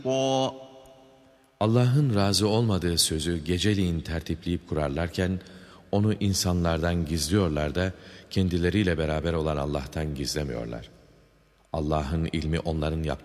Allah'ın razı olmadığı sözü geceliğin tertipleyip kurarlarken, onu insanlardan gizliyorlar da kendileriyle beraber olan Allah'tan gizlemiyorlar. Allah'ın ilmi onların yaptıklarını